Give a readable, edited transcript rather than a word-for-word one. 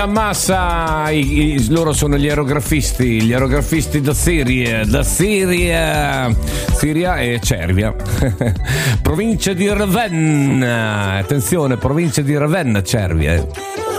Ammassa, loro sono gli aerografisti da Siria e Cervia. Provincia di Ravenna, attenzione, provincia di Ravenna, Cervia.